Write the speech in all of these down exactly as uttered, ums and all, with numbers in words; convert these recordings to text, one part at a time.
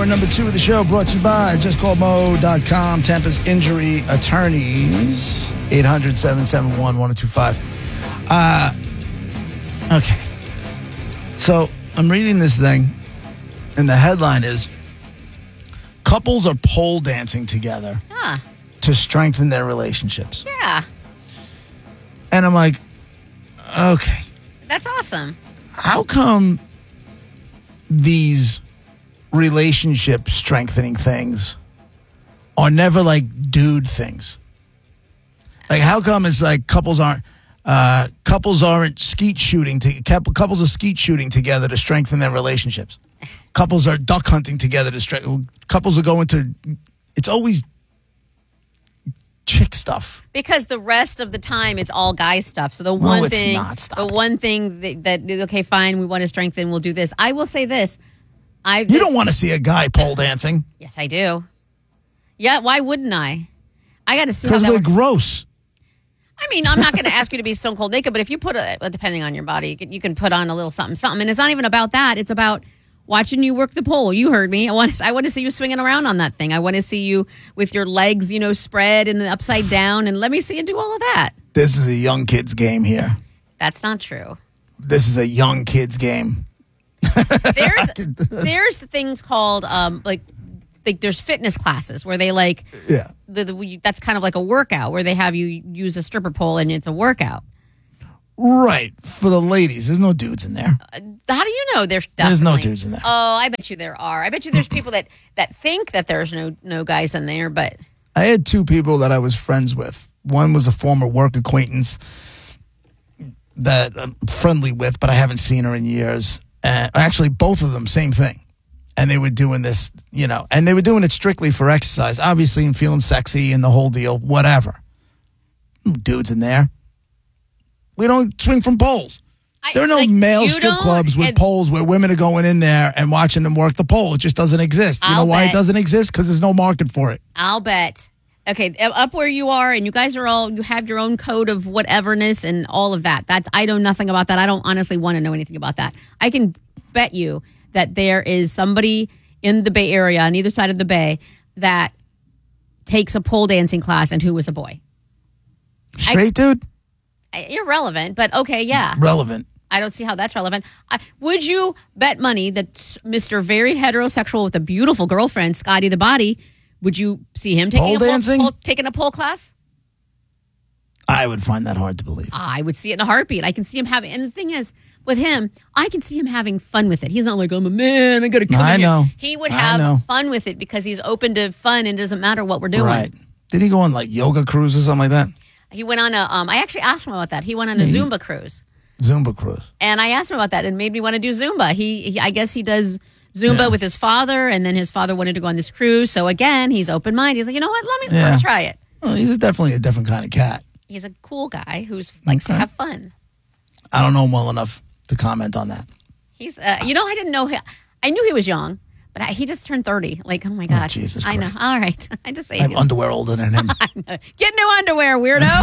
Hour number two of the show brought to you by just call mo dot com, Tampa's injury attorneys, eight hundred, seven seven one, one oh two five. Uh, okay. So I'm reading this thing, and the headline is, couples are pole dancing together huh. to strengthen their relationships. Yeah. And I'm like, okay. That's awesome. How come these relationship strengthening things are never like dude things? Like, how come it's like couples aren't uh, couples aren't skeet shooting to couples are skeet shooting together to strengthen their relationships? Couples are duck hunting together to strengthen. Couples are going to. It's always chick stuff. Because the rest of the time it's all guy stuff. So the No, one it's thing, not. Stop the it. one thing that, that okay, fine, we want to strengthen, we'll do this. I will say this. I've You don't want to see a guy pole dancing Yes, I do. Yeah, why wouldn't I? I got to see how because that we're works. gross. I mean, I'm not going to ask you to be stone cold naked, but if you put a, well, depending on your body, you can, you can put on a little something, something. And it's not even about that. It's about watching you work the pole. You heard me. I want to, I want to see you swinging around on that thing. I want to see you with your legs, you know, spread and upside down. And let me see you do all of that. This is a young kid's game here. That's not true. This is a young kid's game. There's there's things called um like like there's fitness classes where they like Yeah. the, the that's kind of like a workout where they have you use a stripper pole and it's a workout. Right. For the ladies. There's no dudes in there. How do you know there's There's no definitely- dudes in there. Oh, I bet you there are. I bet you there's people that that think that there's no no guys in there, but I had two people that I was friends with. One was a former work acquaintance that I'm friendly with, but I haven't seen her in years. Uh, actually, both of them, same thing. And they were doing this, you know, and they were doing it strictly for exercise, obviously, and feeling sexy and the whole deal, whatever. No dudes in there. We don't swing from poles. I, There are no like, male you strip don't- clubs with and- poles where women are going in there and watching them work the pole. It just doesn't exist. You I'll know why bet. it doesn't exist? Because there's no market for it. I'll bet. Okay, up where you are, and you guys are all, you have your own code of whateverness and all of that. That's, I know nothing about that. I don't honestly want to know anything about that. I can bet you that there is somebody in the Bay Area, on either side of the Bay, that takes a pole dancing class and who was a boy. Straight dude? I- Irrelevant, but okay, yeah. Relevant. I don't see how that's relevant. I, would you bet money that Mister Very Heterosexual with a beautiful girlfriend, Scotty the Body, would you see him taking Pole a pole, dancing? pole, taking a pole class? I would find that hard to believe. I would see it in a heartbeat. I can see him having, and the thing is, with him, I can see him having fun with it. He's not like, I'm a man, I gotta come I in here. know. He would I have know. fun with it because he's open to fun and it doesn't matter what we're doing. Right. Did he go on like yoga cruise or something like that? He went on a, um, I actually asked him about that. He went on a Yeah, he's- Zumba cruise. Zumba cruise. And I asked him about that and it made me want to do Zumba. He, he I guess he does Zumba Yeah. with his father, and then his father wanted to go on this cruise. So again, he's open minded. He's like, you know what? Let me, let Yeah. me try it. Well, he's a, definitely a different kind of cat. He's a cool guy who likes to Okay. have fun. I don't know him well enough to comment on that. He's, uh, you know, I didn't know him. I knew he was young, but I, he just turned thirty. Like, oh my gosh. Jesus I know. Christ. All right. I just say, I have underwear older than him. get new underwear,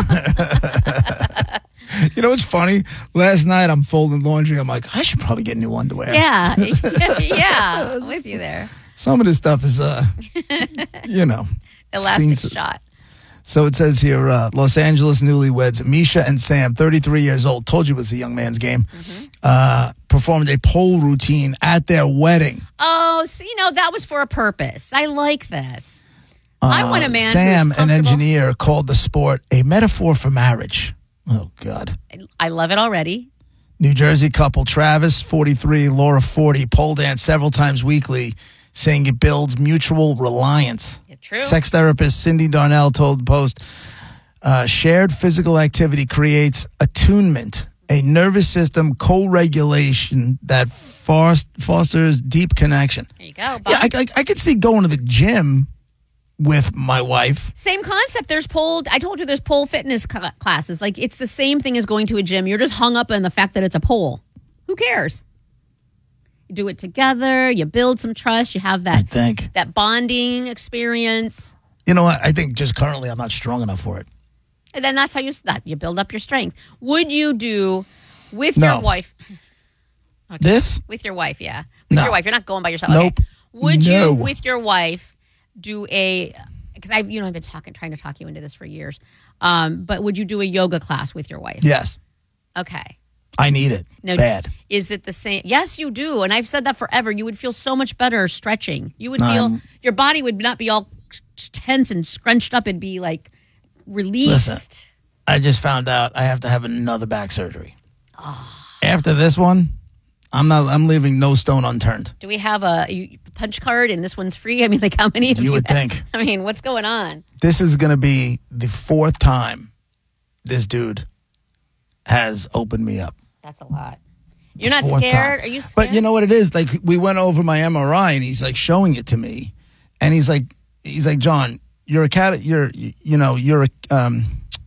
weirdo. You know what's funny? Last night I'm folding laundry. I'm like, I should probably get new underwear. yeah. yeah. I'm with you there. Some of this stuff is, uh, you know. Elastic seen- shot. So it says here, uh, Los Angeles newlyweds, Misha and Sam, thirty-three years old, told you it was a young man's game, Mm-hmm. uh, performed a pole routine at their wedding. Oh, so, you know, that was for a purpose. I like this. I want a man Uh, Sam, who's an comfortable. engineer, called the sport a metaphor for marriage. Oh, God. I love it already. New Jersey couple Travis, forty-three, Laura, forty, pole dance several times weekly, saying it builds mutual reliance. Yeah, true. Sex therapist Cindy Darnell told the Post, uh, shared physical activity creates attunement, a nervous system co-regulation that fos- fosters deep connection. There you go. Yeah, I, I, I could see going to the gym with my wife. Same concept. There's pole. I told you there's pole fitness cl- classes. Like, it's the same thing as going to a gym. You're just hung up on the fact that it's a pole. Who cares? You do it together. You build some trust. You have I that think. that bonding experience, You know what? I think just currently I'm not strong enough for it. and then that's how you that you build up your strength. Would you do with No. your wife? This? With your wife, yeah. With No. your wife. You're not going by yourself. Nope. Okay. Would No. you, with your wife, do a? Because I, you know, I've been talking, trying to talk you into this for years. Um, but would you do a yoga class with your wife? Yes. Okay. I need it. Now, Bad. Is it the same? Yes, you do. And I've said that forever. You would feel so much better stretching. You would feel, Um, your body would not be all tense and scrunched up. It'd be like released. Listen, I just found out I have to have another back surgery. After this one, I'm not. I'm leaving no stone unturned. Do we have a you- punch card and this one's free? I mean, like how many of you? You would have- think. I mean, what's going on? This is going to be the fourth time this dude has opened me up. That's a lot. You're not Fourth scared? time. Are you scared? But you know what it is? Like, we went over my M R I and he's like showing it to me, and he's like, he's like, John, you're a cat. You're, you know, you're a, um,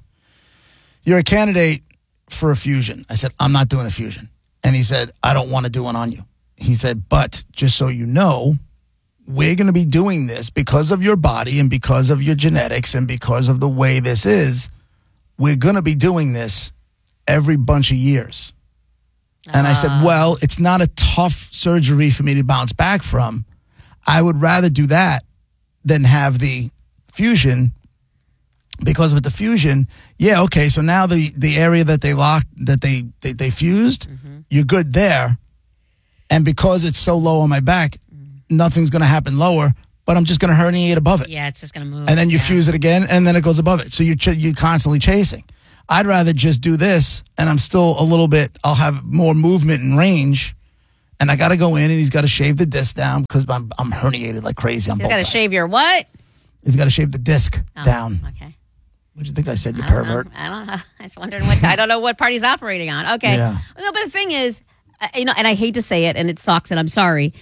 you're a candidate for a fusion. I said, I'm not doing a fusion, and he said, I don't want to do one on you. He said, but just so you know, we're going to be doing this because of your body and because of your genetics and because of the way this is. We're going to be doing this every bunch of years. And I said, well, it's not a tough surgery for me to bounce back from. I would rather do that than have the fusion, because with the fusion, yeah, okay, so now the, the area that they locked, that they, they, they fused, mm-hmm. you're good there. And because it's so low on my back, mm-hmm. nothing's going to happen lower, but I'm just going to herniate above it. Yeah, it's just going to move. And then you yeah. fuse it again, and then it goes above it. So you're, ch- you're constantly chasing. I'd rather just do this, and I'm still a little bit, I'll have more movement and range, and I got to go in, and he's got to shave the disc down because I'm, I'm herniated like crazy on He's both got to sides. shave your what? He's got to shave the disc Oh, down. Okay. What do you think I said, you I don't pervert? know. I don't know. I was wondering what, I don't know what part he's operating on. Okay. Yeah. No, but the thing is, uh, you know, and I hate to say it, and it sucks, and I'm sorry.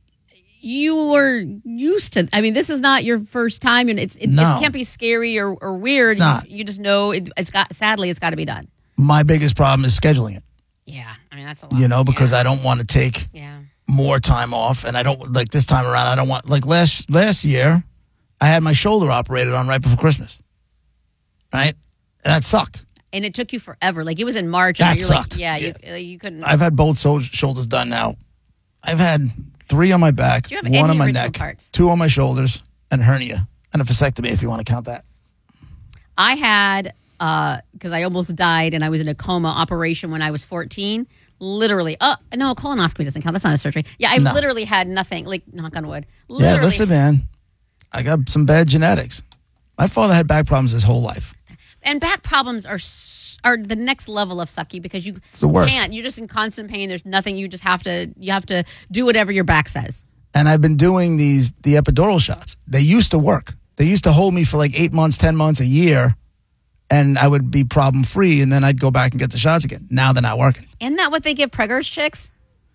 You were used to, I mean, this is not your first time, and it's, it, No. it can't be scary or, or weird. It's not. You, you just know it, it's got, sadly, it's got to be done. My biggest problem is scheduling it, Yeah. I mean, that's a lot. you know, because yeah. I don't want to take Yeah. more time off, and I don't, like this time around, I don't want, like last last year, I had my shoulder operated on right before Christmas, right? And that sucked. And it took you forever. Like, it was in March. And That you're sucked. Like, yeah, Yeah. You, you couldn't. I've had both so- shoulders done now. I've had three on my back, Do you have one any on my original neck, parts? two on my shoulders, and hernia, and a vasectomy if you want to count that. I had, because I almost died and I was in a coma operation when I was fourteen. Literally, oh, no, a colonoscopy doesn't count. That's not a surgery. Yeah, I No. literally had nothing, like, knock on wood. Literally. Yeah, listen, man, I got some bad genetics. My father had back problems his whole life. And back problems are s- are the next level of sucky because you the worst. can't. You're just in constant pain. There's nothing. You just have to. You have to do whatever your back says. And I've been doing these the epidural shots. They used to work. They used to hold me for like eight months, ten months, a year, and I would be problem free. And then I'd go back and get the shots again. Now they're not working. Isn't that what they give preggers chicks?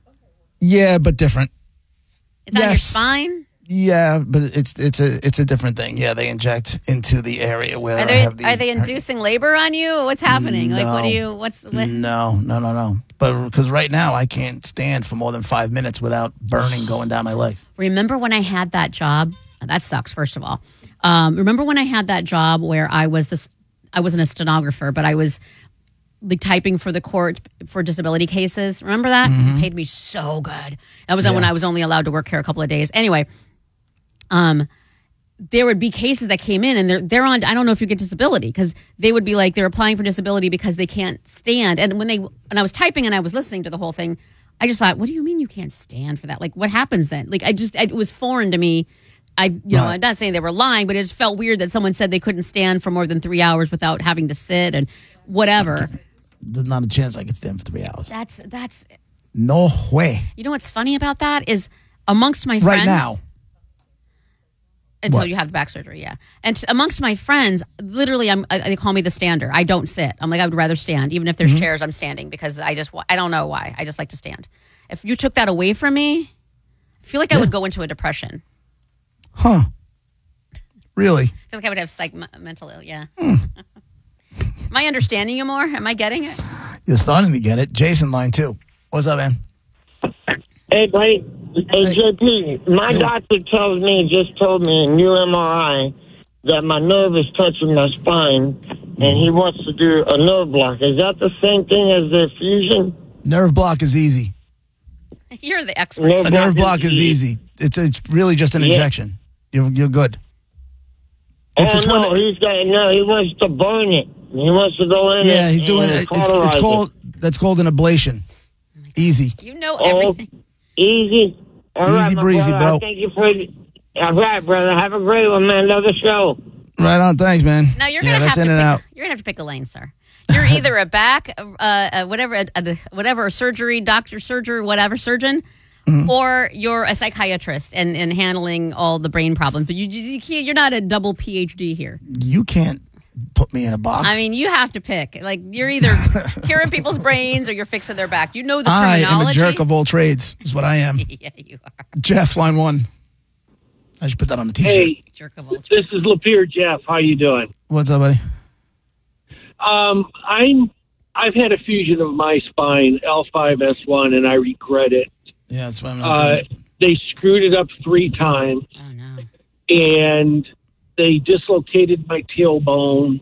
Yeah, but different. It's on your Yes. spine. Yeah, but it's it's a it's a different thing. Yeah, they inject into the area where Are I they have the. are they inducing labor on you? What's happening? Like, what do No. you? What's what? No, no, no, no. But because right now I can't stand for more than five minutes without burning going down my legs. Remember when I had that job? That sucks. First of all, um, remember when I had that job where I was this? I wasn't a stenographer, but I was like typing for the court for disability cases. Remember that? They paid me so good. That was Yeah. when I was only allowed to work here a couple of days. Anyway, um, there would be cases that came in, and they're they're on. I don't know if you get disability because they would be like they're applying for disability because they can't stand. And when they when I was typing and I was listening to the whole thing, I just thought, what do you mean you can't stand for that? Like, what happens then? Like, I just it was foreign to me. I, you know, Right. I'm not saying they were lying, but it just felt weird that someone said they couldn't stand for more than three hours without having to sit and whatever. There's not a chance I could stand for three hours. That's that's. No way. You know what's funny about that is amongst my friends Right now. until What? you have the back surgery, yeah. And t- amongst my friends, literally, I'm I, they call me the stander. I don't sit. I'm like I would rather stand, even if there's Mm-hmm. chairs. I'm standing because I just wa- I don't know why. I just like to stand. If you took that away from me, I feel like I would go into a depression. Huh. Really? I feel like I would have psych m- mental ill. Yeah. Hmm. Am I understanding you more? Am I getting it? You're starting to get it. Jason, line two. What's up, man? Hey, buddy. Hey, Hey. J P, my Yeah. doctor tells me, just told me in new M R I that my nerve is touching my spine, and he wants to do a nerve block. Is that the same thing as the fusion? Nerve block is easy. You're the expert. Nerve A nerve block is is easy. It's it's really just an Yeah. injection. You're you're good. If Oh it's no, one- he's got no. He wants to burn it. He wants to go in. yeah, and, he's doing and it. It's, cauterize it's it. called that's called an ablation. Easy. You know Oh, everything. easy. All Easy right, my breezy, brother. bro. Thank you for. All right, brother. Have a great one, man. Love the show. Right on. Thanks, man. Now you're yeah, gonna have that's to in pick, and out. You're gonna have to pick a lane, sir. You're either a back, uh, uh, whatever, a, a, whatever, a surgery, doctor, surgery, whatever, surgeon, Mm-hmm. or you're a psychiatrist and, and handling all the brain problems. But you, you can't. You're not a double P H D here. You can't put me in a box. I mean, you have to pick. Like you're either curing people's brains or you're fixing their back. You know the I terminology. am a jerk of all trades. Is what I am. Yeah, you are Jeff, line one. I should put that on the t-shirt. Hey, jerk of all. this is Lapeer Jeff. How you doing? What's up, buddy? Um, I'm. I've had a fusion of my spine, L five S one, and I regret it. Yeah, that's why I'm not Uh, doing it. they screwed it up three times, Oh no. and they dislocated my tailbone,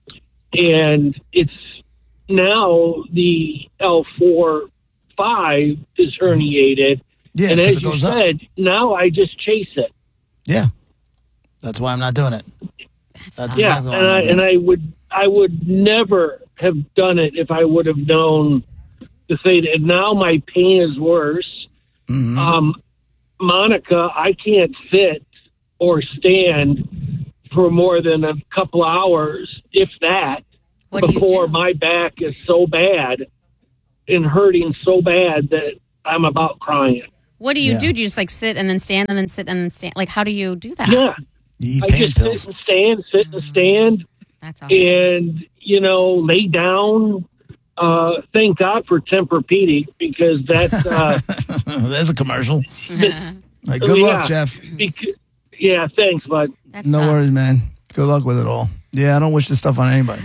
and it's now the L four five is herniated. Yeah, and because as it you goes up. said, now I just chase it. Yeah, that's why I'm not doing it. That's That's Yeah, exactly why and I'm I not doing and it. I would I would never have done it if I would have known to say that. Now my pain is worse. Mhm. Um, Monica, I can't sit or stand for more than a couple hours, if that, What do you before do? my back is so bad and hurting so bad that I'm about crying. What do you Yeah. do? Do you just like sit and then stand and then sit and then stand? Like how do you do that? Yeah, You eat I pain just pills. sit and stand, sit and stand. That's all. and you know lay down. Uh, thank God for Tempur-Pedic because that's uh, There's a commercial. Like, Oh, good yeah. luck, Jeff. bec- yeah. Thanks, bud. That No sucks. worries, man. Good luck with it all. Yeah, I don't wish this stuff on anybody.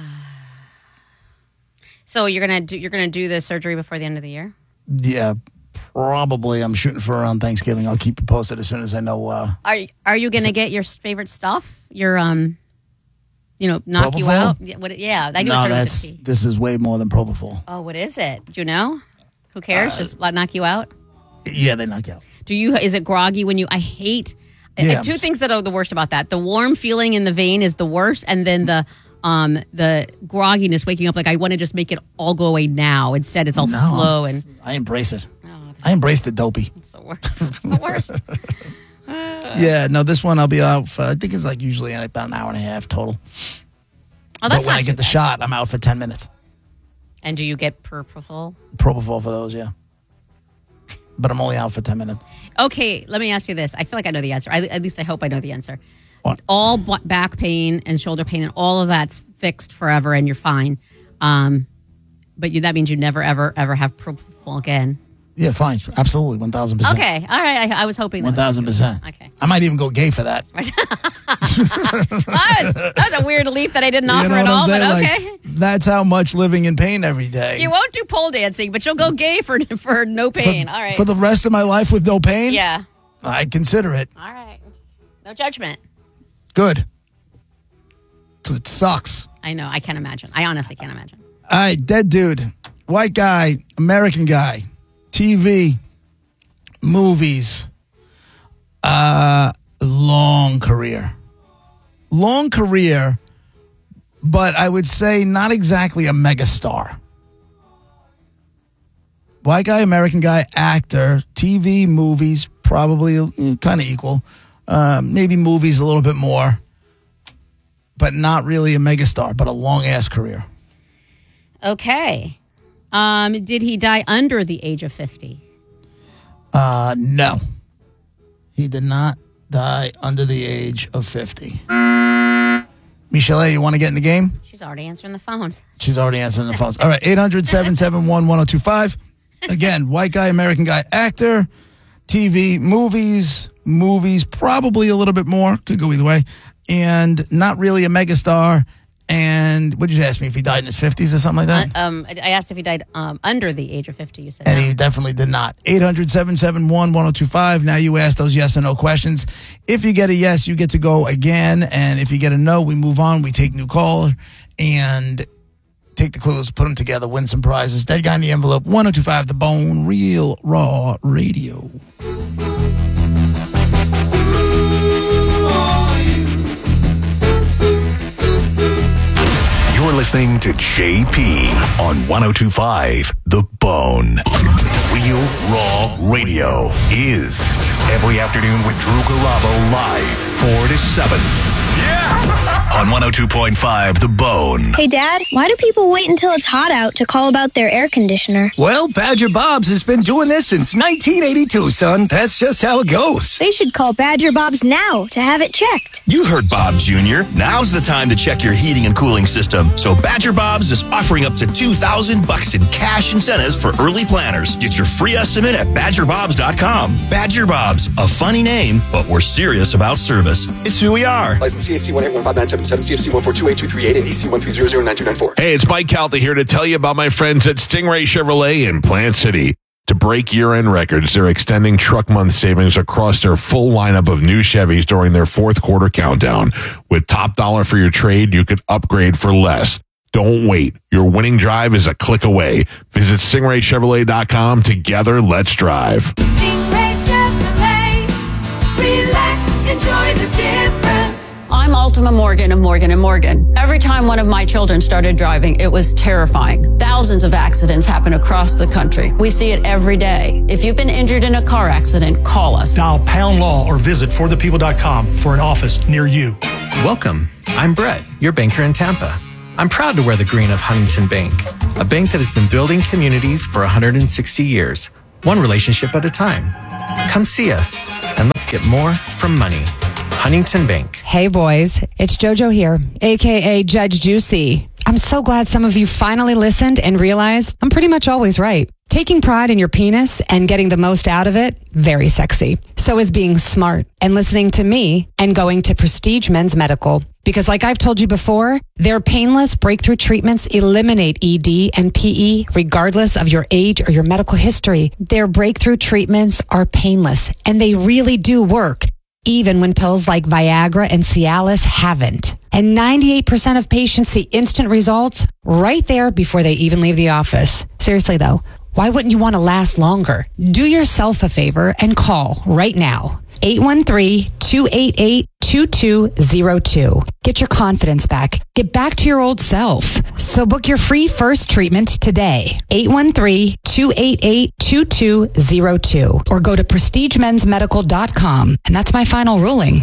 So you're gonna do you're gonna do the surgery before the end of the year? Yeah, probably. I'm shooting for around Thanksgiving. I'll keep you posted as soon as I know. Uh, Are are you gonna get your favorite stuff? Your um, you know, knock you Propofol? out? Yeah, what, yeah, I do it no, started with that's a T. this is way more than propofol. Oh, what is it? Do you know? Who cares? Uh, Just like, knock you out? Yeah, they knock you out. Do you? Is it groggy when you? I hate Yeah, uh, two I'm s- things that are the worst about that. The warm feeling in the vein is the worst, and then the um the grogginess, waking up like I want to just make it all go away now. Instead, it's all No, slow and I embrace it. oh, I embrace the dopey. it's the worst. It's the worst. Yeah, no, this one I'll be out for. I think it's like usually about an hour and a half total. Oh, But that's when not I too get the bad. shot, I'm out for ten minutes. And do you get propofol? Propofol for those, yeah. But I'm only out for ten minutes. Okay, let me ask you this. I feel like I know the answer. I, at least I hope I know the answer. What? All b- back pain and shoulder pain and all of that's fixed forever and you're fine. Um, but you, that means you never, ever, ever have propofol again. Yeah, fine. Absolutely. one thousand percent. Okay, all right. I, I was hoping that one was- thousand percent. Okay. I might even go gay for that. Well, that, was, that was a weird leap that I didn't offer You know at what all, I'm saying? but Like, okay. that's how much living in pain every day. You won't do pole dancing, but you'll go gay for for no for, pain. all right. for the rest of my life with no pain? yeah. I'd consider it. All right. No judgment. Good. Because it sucks. I know. I can't imagine. I honestly can't imagine. All right, dead dude, white guy, American guy, T V, movies, uh, long career. Long career, but I would say not exactly a megastar. White guy, American guy, actor, T V, movies, probably kind of equal. Uh, maybe movies a little bit more, but not really a megastar, but a long-ass career. Okay. Um, did he die under the age of fifty? Uh, no. He did not die under the age of fifty. Michelle, you want to get in the game? She's already answering the phones. She's already answering the phones. All right, eight hundred, seven seven one, one oh two five. Again, white guy, American guy, actor, T V, movies, movies, probably a little bit more. Could go either way. And not really a megastar. And what did you ask me, if he died in his fifties or something like that? Uh, um, I I asked if he died um, under the age of fifty. You said And no. he definitely did not. eight hundred, seven seven one, one oh two five. Now you ask those yes or no questions. If you get a yes, you get to go again. And if you get a no, we move on. We take new caller. And take the clues, put them together, win some prizes. Dead Guy in the Envelope, one oh two point five The Bone, Real Raw Radio. You're listening to J P on one oh two point five The Bone. Real Raw Radio is every afternoon with Drew Garabo live, four to seven. Yeah! On one oh two point five The Bone. Hey, Dad, why do people wait until it's hot out to call about their air conditioner? Well, Badger Bob's has been doing this since nineteen eighty-two, son. That's just how it goes. They should call Badger Bob's now to have it checked. You heard Bob Junior Now's the time to check your heating and cooling system. So Badger Bob's is offering up to two thousand bucks in cash incentives for early planners. Get your free estimate at badger bobs dot com. Badger Bob's, a funny name, but we're serious about service. It's who we are. License C A C one eight one five nine seven seven, C F C one four two eight two three eight, and E C one three zero zero nine two nine four. Hey, it's Mike Calta here to tell you about my friends at Stingray Chevrolet in Plant City. To break year-end records, they're extending truck month savings across their full lineup of new Chevys during their fourth quarter countdown. With top dollar for your trade, you could upgrade for less. Don't wait. Your winning drive is a click away. Visit stingray chevrolet dot com. Together, let's drive. Stingray Chevrolet. Relax, enjoy the difference. I'm Ultima Morgan of Morgan and Morgan. Every time one of my children started driving, it was terrifying. Thousands of accidents happen across the country. We see it every day. If you've been injured in a car accident, call us. Dial Pound Law or visit for the people dot com for an office near you. Welcome. I'm Brett, your banker in Tampa. I'm proud to wear the green of Huntington Bank, a bank that has been building communities for one hundred sixty years, one relationship at a time. Come see us, and let's get more from money. Huntington Bank. Hey boys, it's JoJo here, aka Judge Juicy. I'm so glad some of you finally listened and realized I'm pretty much always right. Taking pride in your penis and getting the most out of it, very sexy. So is being smart and listening to me and going to Prestige Men's Medical. Because like I've told you before, their painless breakthrough treatments eliminate E D and P E regardless of your age or your medical history. Their breakthrough treatments are painless and they really do work, even when pills like Viagra and Cialis haven't. And ninety-eight percent of patients see instant results right there before they even leave the office. Seriously though, why wouldn't you want to last longer? Do yourself a favor and call right now. eight one three, two eight eight, two two zero two. Get your confidence back. Get back to your old self. So book your free first treatment today. eight one three, two eight eight, two two zero two. Or go to prestige mens medical dot com. And that's my final ruling.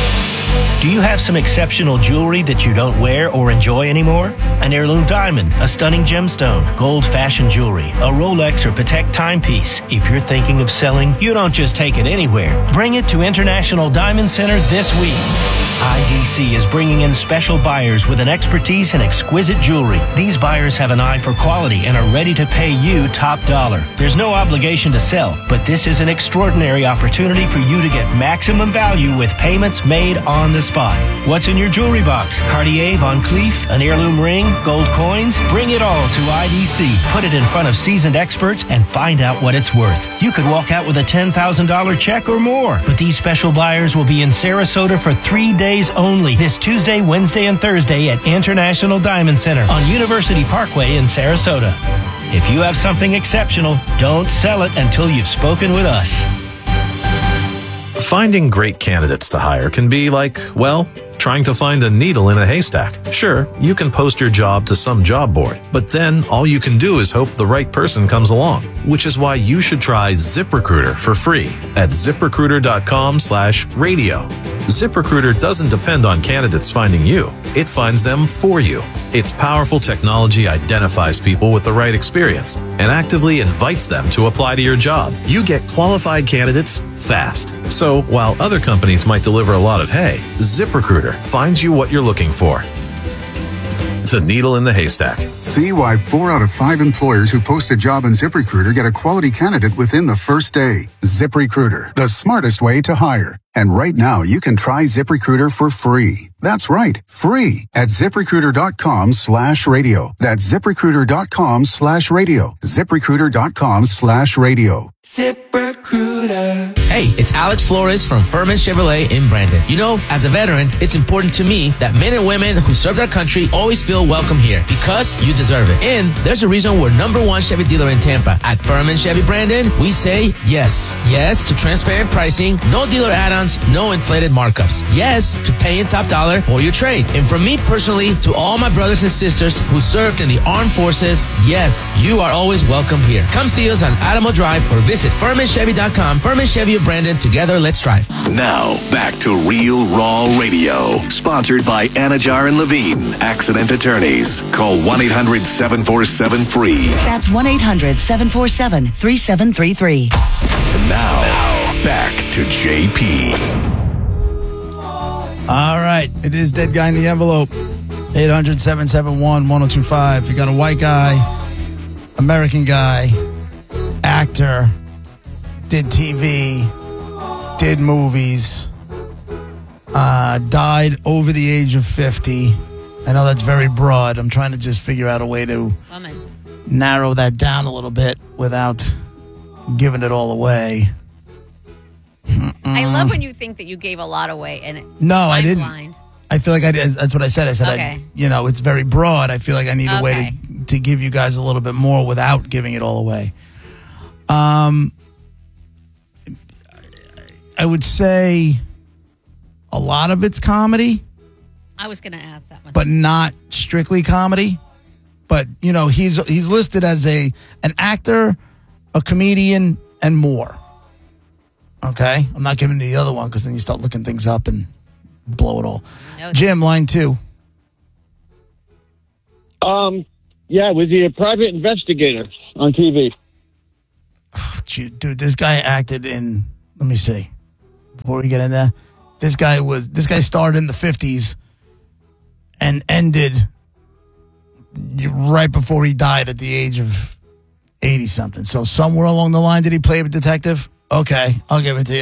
Do you have some exceptional jewelry that you don't wear or enjoy anymore? An heirloom diamond, a stunning gemstone, gold-fashioned jewelry, a Rolex or Patek timepiece. If you're thinking of selling, you don't just take it anywhere. Bring it to International Diamond Center this week. I D C is bringing in special buyers with an expertise in exquisite jewelry. These buyers have an eye for quality and are ready to pay you top dollar. There's no obligation to sell, but this is an extraordinary opportunity for you to get maximum value with payments made on the spot. What's in your jewelry box? Cartier, Van Cleef, an heirloom ring, gold coins? Bring it all to I D C. Put it in front of seasoned experts and find out what it's worth. You could walk out with a ten thousand dollars check or more. But these special buyers will be in Sarasota for three days only. This Tuesday, Wednesday, and Thursday at International Diamond Center on University Parkway in Sarasota. If you have something exceptional, don't sell it until you've spoken with us. Finding great candidates to hire can be like, well, trying to find a needle in a haystack. Sure, you can post your job to some job board, but then all you can do is hope the right person comes along, which is why you should try ZipRecruiter for free at ziprecruiter.com slash radio. ZipRecruiter doesn't depend on candidates finding you. It finds them for you. Its powerful technology identifies people with the right experience and actively invites them to apply to your job. You get qualified candidates fast. So while other companies might deliver a lot of hay, ZipRecruiter finds you what you're looking for. The needle in the haystack. See why four out of five employers who post a job on ZipRecruiter get a quality candidate within the first day. ZipRecruiter, the smartest way to hire. And right now, you can try ZipRecruiter for free. That's right, free at ZipRecruiter.com slash radio. That's ZipRecruiter.com slash radio. ZipRecruiter.com slash radio. ZipRecruiter. Hey, it's Alex Flores from Furman Chevrolet in Brandon. You know, as a veteran, it's important to me that men and women who serve our country always feel welcome here because you deserve it. And there's a reason we're number one Chevy dealer in Tampa. At Furman Chevy Brandon, we say yes. Yes to transparent pricing, no dealer add-ons, no inflated markups. Yes to paying top dollar for your trade. And from me personally to all my brothers and sisters who served in the armed forces, yes, you are always welcome here. Come see us on Adamo Drive or visit Furman Chevy dot com. Furman Chevy of Brandon. Together, let's drive. Now, back to Real Raw Radio. Sponsored by Anajar and Levine, Accident Attorneys. Call one eight hundred seven four seven free. That's one eight hundred seven four seven three seven three three. And now, back to J P. All right. It is Dead Guy in the Envelope. eight hundred seven seven one one oh two five. You got a white guy, American guy, actor, did T V, did movies, uh, died over the age of fifty. I know that's very broad. I'm trying to just figure out a way to Woman. narrow that down a little bit without giving it all away. I love when you think that you gave a lot away and it, No, I I'm didn't. blind. I feel like I did. That's what I said. I said, Okay. I, you know, it's very broad. I feel like I need a way Okay. to, to give you guys a little bit more without giving it all away. Um, I would say a lot of it's comedy, I was going to ask that one. but not strictly comedy. But you know, he's he's listed as a an actor, a comedian, and more. Okay, I'm not giving you the other one because then you start looking things up and blow it all. No. Jim, line two. Um, yeah, was he a private investigator on T V? Dude, this guy acted in, let me see, before we get in there, this guy was, this guy started in the fifties and ended right before he died at the age of eighty something. So somewhere along the line, did he play a detective? Okay, I'll give it to you.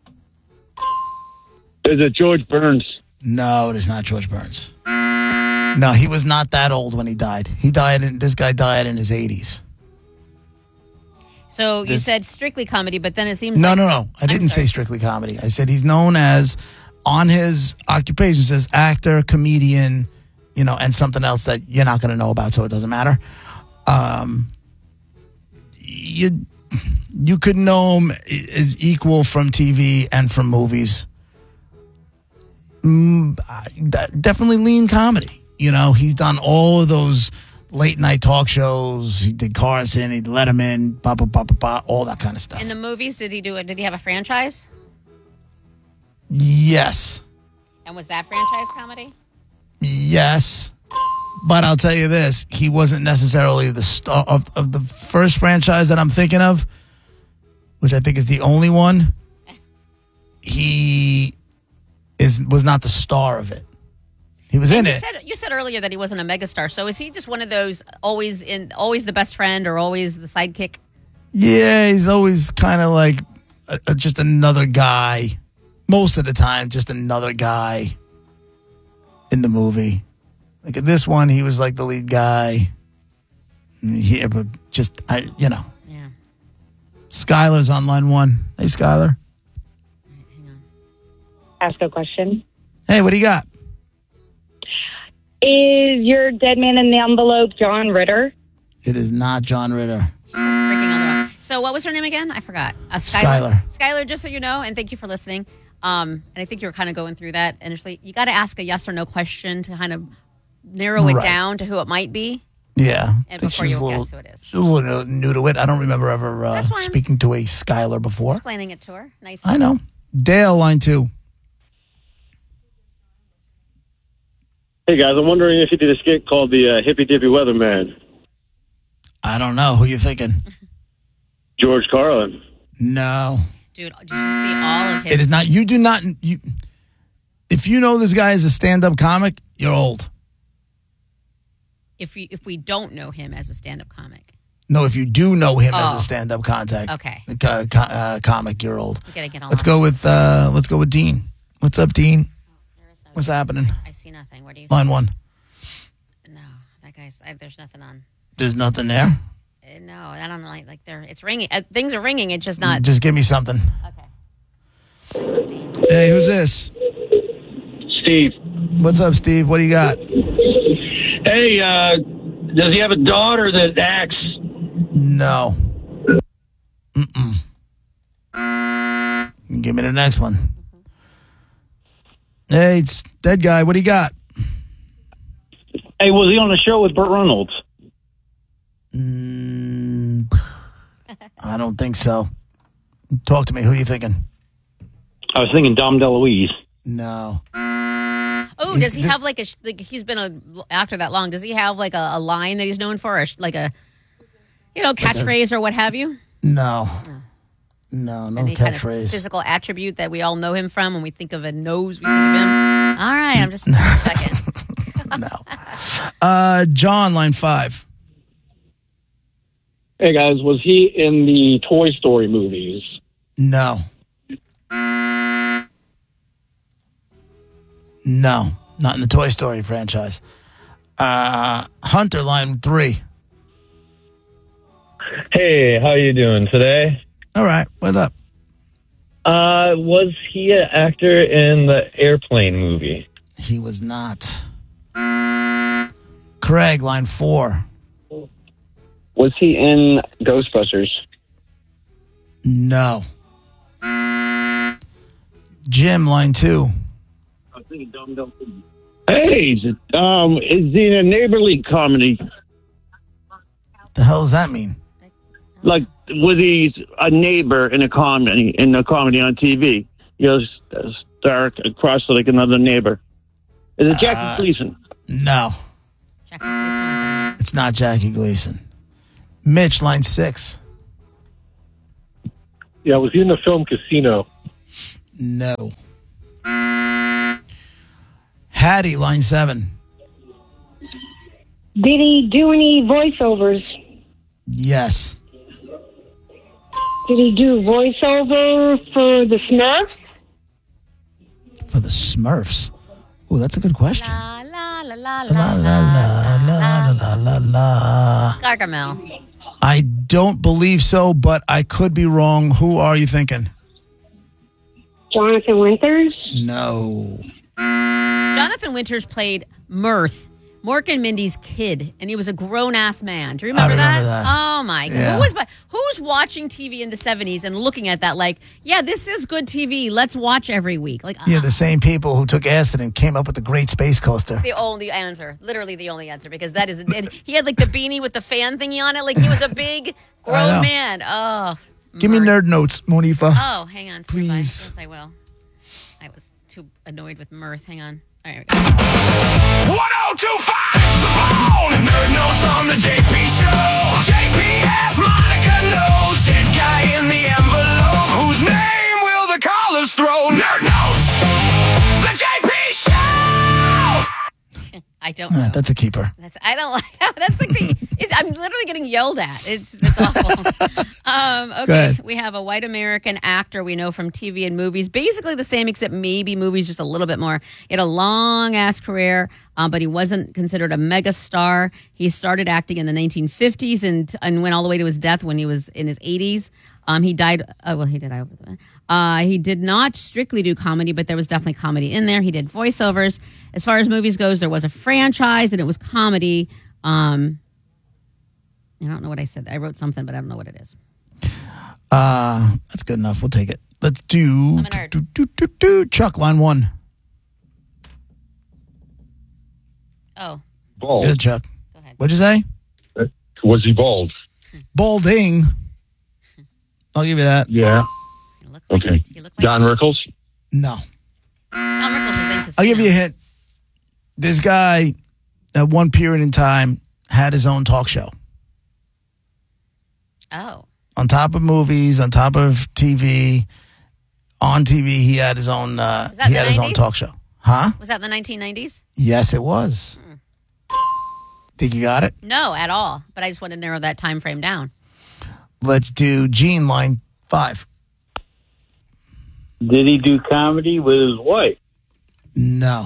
Is it George Burns? No, it is not George Burns. No, he was not that old when he died. He died in, this guy died in his eighties. So you This- said strictly comedy, but then it seems No, like, no, no. I didn't say strictly comedy. I said he's known as, on his occupation, says actor, comedian, you know, and something else that you're not going to know about, so it doesn't matter. Um, you you could know him as equal from T V and from movies. Mm, I- definitely lean comedy. You know, he's done all of those late night talk shows. He did Carson, he did Letterman, blah, blah, blah, blah, blah, all that kind of stuff. in the movies, did he do it? Did he have a franchise? Yes. And was that franchise comedy? Yes. But I'll tell you this, he wasn't necessarily the star of, of the first franchise that I'm thinking of, which I think is the only one. He is was not the star of it. He was in you it. Said, you said earlier that he wasn't a megastar. So is he just one of those always in, always the best friend or always the sidekick? Yeah, he's always kind of like a, a, just another guy. Most of the time, just another guy in the movie. Like at this one, he was like the lead guy. Here, but just, I, you know. Yeah. Skylar's on line one. Hey, Skylar. Ask a question. Hey, what do you got? Is your dead man in the envelope John Ritter? It is not John Ritter. Freaking on the- So what was her name again? I forgot. Uh, Skylar. Skylar, just so you know, and thank you for listening. Um, and I think you were kind of going through that initially. You got to ask a yes or no question to kind of narrow it Right. down to who it might be. Yeah. I And think before she was you a little, guess who it is. She was a little new to it. I don't remember ever uh, That's fine. speaking to a Skylar before. Explaining it to her. Nice. I know. Dale, line two. Hey guys, I'm wondering if you did a skit called the uh, Hippy Dippy Weatherman. I don't know. Who you thinking? George Carlin. No. Dude, did you see all of his? It is not. You do not. You, if you know this guy is a stand-up comic, you're old. If we if we don't know him as a stand-up comic, No, if you do know him Oh. as a stand-up contact. Okay. co- co- uh, comic, you're old. We gotta get on Let's that. go with uh, let's go with Dean. What's up, Dean? What's happening? I see nothing. What do you Line see? one. No, that guy's. I, there's nothing on. There's nothing there. Uh, no, I don't like like they're. It's ringing. Uh, things are ringing. It's just not. Just give me something. Okay. Hey, who's this? Steve. What's up, Steve? What do you got? Hey, uh, does he have a daughter that acts? No. Mm-mm. Give me the next one. Hey, it's dead guy. What do you got? Hey, was he on the show with Burt Reynolds? Mm, I don't think so. Talk to me. Who are you thinking? I was thinking Dom DeLuise. No. Oh, does he have like a sh- like he's been a actor that long? Does he have like a, a line that he's known for, or sh- like a you know catchphrase or what have you? No. No, no Any kind of catchphrase. physical attribute that we all know him from. When we think of a nose, we think of him. All right, I'm just checking. Uh, John, line five. Hey guys, was he in the Toy Story movies? No. No, not in the Toy Story franchise. Uh, Hunter, line three. Hey, how you doing today? All right, what up? Uh, was he an actor in the Airplane movie? He was not. Craig, line four. Was he in Ghostbusters? No. Jim, line two. Hey, um, is he in a neighborly comedy? The hell does that mean? Like, was he a neighbor in a comedy in a comedy on T V? You know, s- star across like another neighbor. Is it Jackie Uh, Gleason? No. It's not Jackie Gleason. Mitch, line six. Yeah, was he in the film Casino? No. Hattie, line seven. Did he do any voiceovers? Yes. Did he do voiceover for the Smurfs? For the Smurfs. Oh, that's a good question. La la la la La la la la la la la. Gargamel. I don't believe so, but I could be wrong. Who are you thinking? Jonathan Winters? No. Jonathan Winters played Mirth, Mork and Mindy's kid, and he was a grown-ass man. Do you remember, I remember that. Oh, my God. Yeah. Who was, who's watching T V in the seventies and looking at that like, yeah, this is good T V. Let's watch every week. Like, Yeah, the same people who took acid and came up with the Great Space Coaster. the only answer. Literally the only answer, because that is... And he had, like, the beanie with the fan thingy on it. Like, he was a big, I know. grown man. Oh. Give me nerd notes, Monifa. Oh, hang on. Please. Yes, I will. I was too annoyed with Mirth. Hang on. All right. one oh two point five The Bone. Nerd notes on the J P Show. J P S Monica knows. Dead guy in the envelope. Whose name will the callers throw? Nerd notes. The J P Show. I don't know. Uh, that's a keeper. That's I don't like that. That's like the. It's, I'm literally getting yelled at. It's it's awful. um, Go okay, ahead. we have a white American actor we know from T V and movies, basically the same, except maybe movies just a little bit more. He had a long ass career, um, but he wasn't considered a mega star. He started acting in the nineteen fifties and and went all the way to his death when he was in his eighties. Um, he died. Oh, well, he did. I. Uh, he did not strictly do comedy, but there was definitely comedy in there. He did voiceovers. As far as movies goes, there was a franchise and it was comedy. Um, I don't know what I said. I wrote something, but I don't know what it is. Uh, that's good enough. We'll take it. Let's do, I'm a nerd. do, do, do, do. Chuck, line one. Oh, Bald. Good, Chuck. What'd you say? Was he bald? Balding. I'll give you that. Yeah. Okay. Don Rickles? No. Tom Rickles was in Casino. I'll give you a hint. This guy, at one period in time, had his own talk show. Oh. On top of movies, on top of T V, on T V, he had his own. Uh, Was that he the had his own nineties? talk show. Huh? Was that in the nineteen nineties? Yes, it was. Think you got it? No, at all. But I just want to narrow that time frame down. Let's do Gene, line five. Did he do comedy with his wife? No.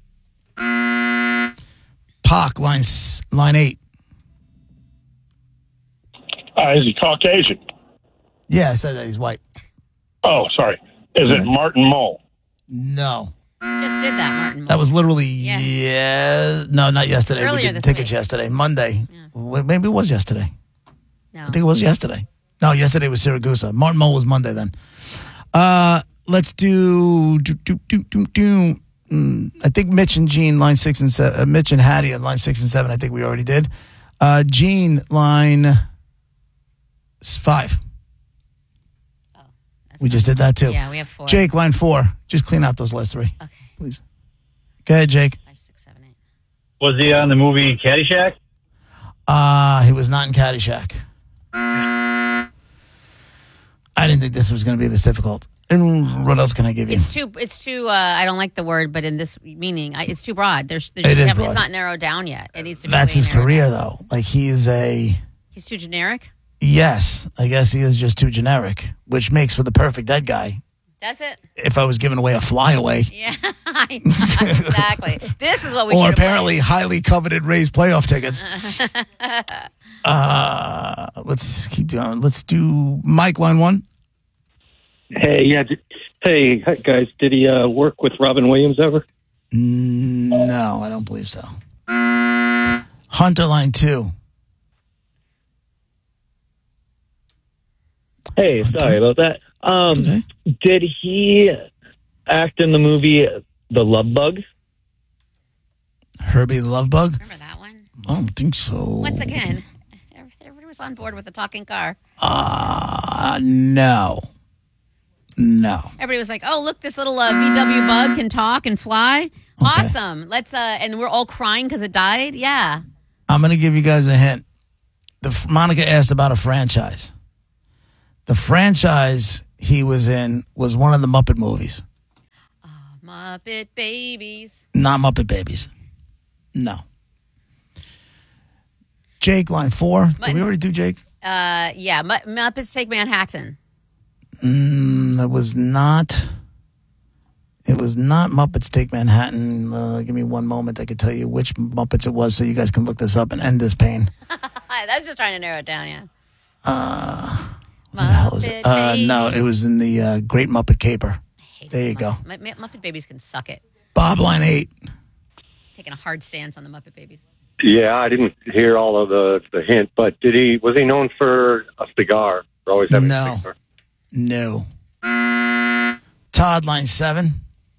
Pac, line, s- line eight. Uh, is he Caucasian? Yeah, I said that. He's white. Oh, sorry. Is it Martin Mull? No. Just did that, Martin. That was literally, yeah. No, not yesterday. Earlier we did this tickets week. yesterday. Monday. Well, maybe it was yesterday. No. I think it was yesterday. No, yesterday was Siragusa. Martin Mull was Monday then. Uh, let's do, do, do, do, do, do. Mm, I think Mitch and Gene, line six and seven. Uh, Mitch and Hattie on line six and seven. I think we already did. Uh, Gene, line s- five. We just did that too. Yeah, we have four. Jake, line four. Just clean out those last three. Okay. Please. Go ahead, Jake. Was he on the movie Caddyshack? Uh, he was not in Caddyshack. I didn't think this was going to be this difficult. And what else can I give you? It's too. It's too. Uh, I don't like the word, but in this meaning, I, it's too broad. There's. there's It is it's broad. not narrowed down yet. It needs to be. That's really his narrowed career, down. though. Like, he is a... He's too generic. Yes, I guess he is just too generic, which makes for the perfect dead guy. Does it? If I was giving away a flyaway. Yeah, I know, exactly. This is what we. Or should have apparently highly coveted Rays playoff tickets. uh, let's keep going. Let's do Mike, line one. Hey, yeah. Did, hey, hi, guys. Did he uh, work with Robin Williams ever? No, I don't believe so. Hunter, line two. Hey, sorry about that. Um, Did he act in the movie The Love Bug? Herbie the Love Bug? Remember that one? I don't think so. Once again, everybody was on board with the talking car. Uh, no. No. Everybody was like, "Oh, look, this little uh, V W bug can talk and fly. Awesome! Let's." Uh, and we're all crying because it died. Yeah. I'm going to give you guys a hint. The Monica asked about a franchise. The franchise he was in was one of the Muppet movies. Muppet Babies. Not Muppet Babies. No. Jake, line four. Did we already do Jake? Uh, yeah, M- Muppets Take Manhattan. Mm, it was not. It was not Muppets Take Manhattan. Uh, give me one moment. I could tell you which Muppets it was so you guys can look this up and end this pain. I was just trying to narrow it down, yeah. Uh, what the hell is it? Uh, no, it was in the uh, Great Muppet Caper. There you go. M- M- Muppet Babies can suck it. Bob, line eight. Taking a hard stance on the Muppet Babies. Yeah, I didn't hear all of the, the hint, but did he? Was he known for a cigar? For always having No. a cigar? No. Todd, line seven.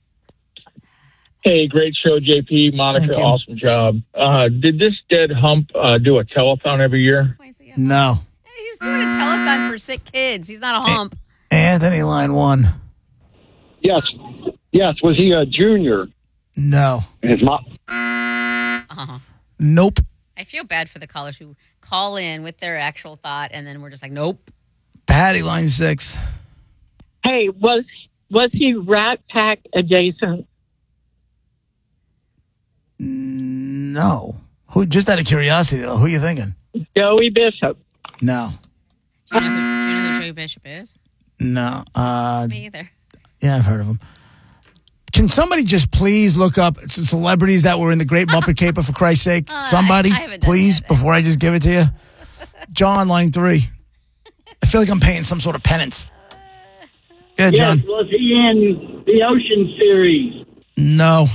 Hey, great show, J P. Monica, Thank you. awesome job. Uh, did this dead hump uh, do a telethon every year? No. He was doing a telethon for sick kids. He's not a hump. Anthony, line one. Yes. Yes. Was he a junior? No. His mom. Uh-huh. Nope. I feel bad for the callers who call in with their actual thought, and then we're just like, nope. Patty, line six. Hey, was was he Rat Pack adjacent? No. Who? Just out of curiosity, though, who are you thinking? Joey Bishop. No. Do you know who, do you know who Joey Bishop is? No. Uh, Me either. yeah, I've heard of him. Can somebody just please look up some celebrities that were in the Great Muppet Caper, for Christ's sake? Uh, Somebody, I- I haven't done please, before I just give it to you. John, line three. I feel like I'm paying some sort of penance. Yeah, John. Yes, was he in the Ocean series? No.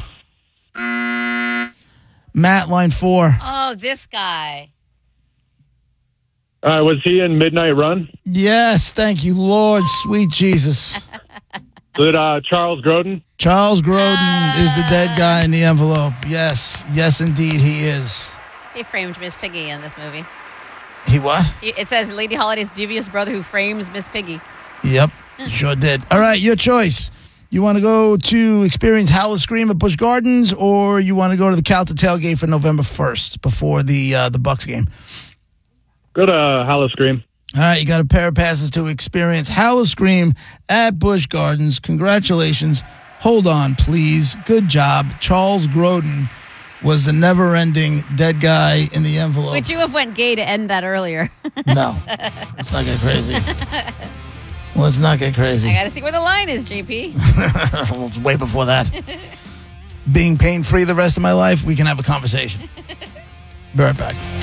Matt, line four. Oh, this guy. Uh, was he in Midnight Run? Yes, thank you, Lord, sweet Jesus. Was it uh, Charles Grodin? Charles Grodin is the dead guy in the envelope. Yes, yes, indeed, he is. He framed Miss Piggy in this movie. He what? He- It says Lady Holiday's devious brother who frames Miss Piggy. Yep, sure did. All right, your choice. You want to go to experience Howl of Scream at Busch Gardens, or you want to go to the Calta tailgate for November first before the uh, the Bucks game? Go to uh, Hallow Scream. All right, you got a pair of passes to experience Howl of Scream at Busch Gardens. Congratulations. Hold on, please. Good job. Charles Grodin was the never-ending dead guy in the envelope. Would you have went gay to end that earlier? No. Let's not get crazy. Let's not get crazy. I got to see where the line is, J P. It's way before that. Being pain-free the rest of my life, we can have a conversation. Be right back.